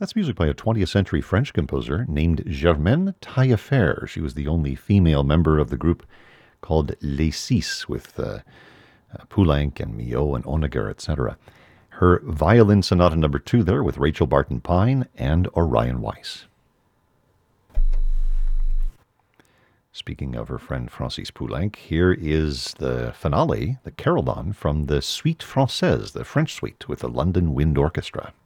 That's music by a 20th century French composer named Germaine Taillefer. She was the only female member of the group called Les Six, with Poulenc and Milhaud and Honegger, etc. Her Violin Sonata No. 2 there with Rachel Barton Pine and Orion Weiss. Speaking of her friend Francis Poulenc, here is the finale, the Carillon, from the Suite Française, the French suite with the London Wind Orchestra.